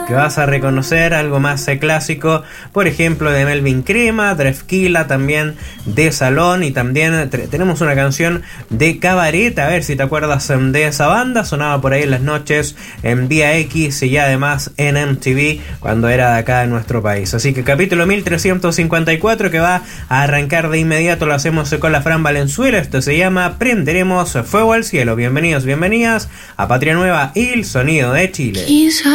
que vas a reconocer algo más clásico, por ejemplo de Melvin Crema, Drefkila, también de Salón, y también tenemos una canción de Cabaret, a ver si te acuerdas de esa banda, sonaba por ahí en las noches en Vía X y además en MTV cuando era de acá en nuestro país. Así que capítulo 1354 que va a arrancar de inmediato, lo hacemos con la Fran Valenzuela, esto se llama Prenderemos Fuego al Cielo. Bienvenidos, bienvenidas a Patria Nueva y el sonido de Chile.